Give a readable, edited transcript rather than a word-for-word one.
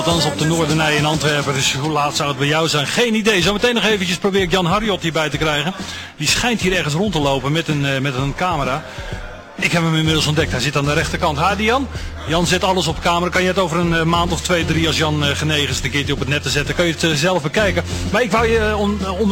althans op de Noordernij in Antwerpen. Dus hoe laat zou het bij jou zijn? Geen idee. Zometeen nog eventjes probeer ik Jan Harriot hierbij te krijgen. Die schijnt hier ergens rond te lopen met een camera. Ik heb hem inmiddels ontdekt. Hij zit aan de rechterkant. Hadi Jan. Jan zet alles op camera. Kan je het over een maand of 2, 3 als Jan genegen is een keertje op het net te zetten. Kan je het zelf bekijken. Maar ik wou je